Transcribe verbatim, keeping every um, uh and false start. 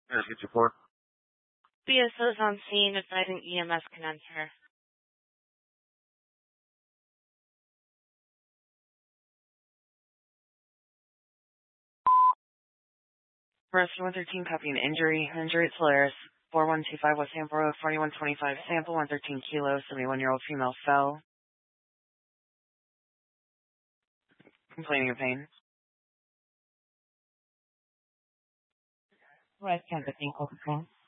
Yes, get your four. B S O is on scene advising E M S can enter. Rescue one thirteen copying injury. Injury at Solaris. four one two five West Sample Road, forty-one twenty-five sample, one thirteen kilos, seventy-one-year-old female fell. Complaining of pain. Right, can't think of